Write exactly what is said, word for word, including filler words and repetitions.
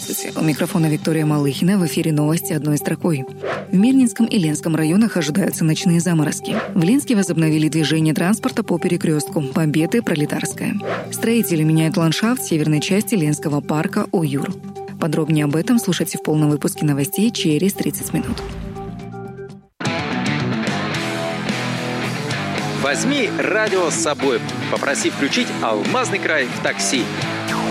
Здравствуйте. У микрофона Виктория Малыхина. В эфире новости одной строкой. В Мирнинском и Ленском районах ожидаются ночные заморозки. В Ленске возобновили движение транспорта по перекрестку Победы, Пролетарская. Строители меняют ландшафт северной части Ленского парка Уюр. Подробнее об этом слушайте в полном выпуске новостей через тридцать минут. Возьми радио с собой. Попроси включить «Алмазный край» в такси.